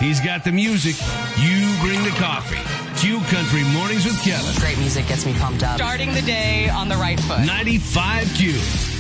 He's got the music. You bring the coffee. Q Country Mornings with Kevin. Great music gets me pumped up. Starting the day on the right foot. 95 Q.